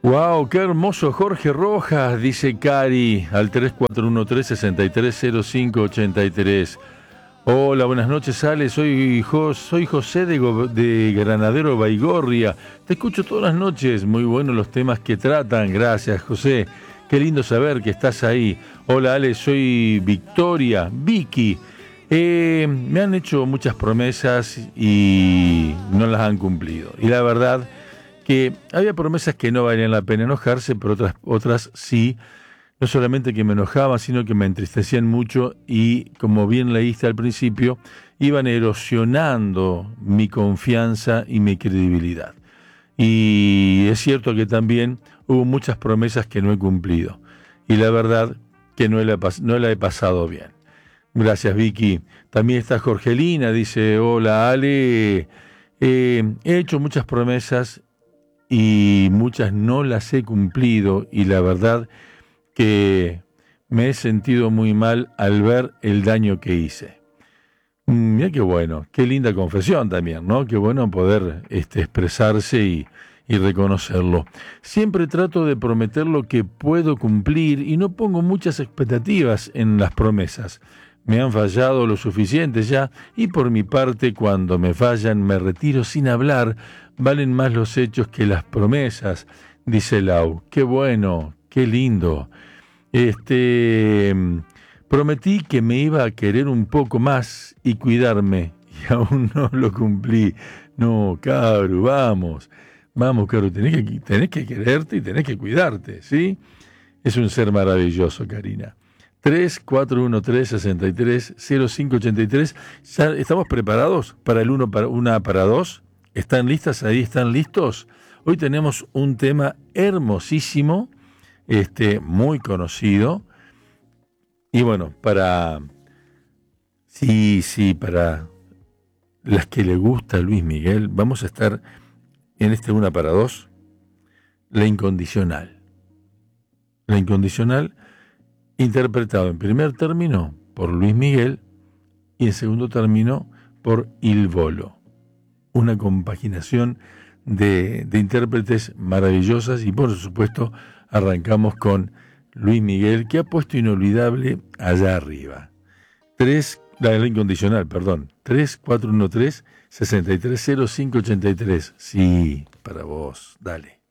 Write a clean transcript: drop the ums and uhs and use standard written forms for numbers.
Wow, qué hermoso Jorge Rojas, dice Cari, al 3413-630583. Hola, buenas noches, Ale. Soy José de Granadero Baigorria. Te escucho todas las noches. Muy buenos los temas que tratan. Gracias, José. Qué lindo saber que estás ahí. Hola, Ale. Soy Victoria, Vicky. Me han hecho muchas promesas y no las han cumplido. Y la verdad que había promesas que no valían la pena enojarse, pero otras sí. No solamente que me enojaban, sino que me entristecían mucho y, como bien leíste al principio, iban erosionando mi confianza y mi credibilidad. Y es cierto que también hubo muchas promesas que no he cumplido. Y la verdad que no la he pasado bien. Gracias, Vicky. También está Jorgelina, dice, hola, Ale. He hecho muchas promesas y muchas no las he cumplido y la verdad que me he sentido muy mal al ver el daño que hice. Mira qué bueno, qué linda confesión también, ¿no? Qué bueno poder expresarse y reconocerlo. Siempre trato de prometer lo que puedo cumplir y no pongo muchas expectativas en las promesas. Me han fallado lo suficiente ya y por mi parte cuando me fallan me retiro sin hablar. Valen más los hechos que las promesas, dice Lau. Qué bueno, qué lindo. Prometí que me iba a querer un poco más y cuidarme, y aún no lo cumplí. No, Cabru, vamos, Cabru, tenés que quererte y tenés que cuidarte, ¿sí? Es un ser maravilloso, Karina. 3413-630583. ¿Estamos preparados para el una para dos? ¿Están listas ahí? ¿Están listos? Hoy tenemos un tema hermosísimo, muy conocido. Y bueno, para las que le gusta Luis Miguel, vamos a estar en una para dos, La Incondicional. La Incondicional, interpretado en primer término por Luis Miguel y en segundo término por Il Bolo. Una compaginación de intérpretes maravillosas y por supuesto arrancamos con Luis Miguel, que ha puesto inolvidable allá arriba. La Incondicional, perdón. 3413-630583. Sí, para vos, dale.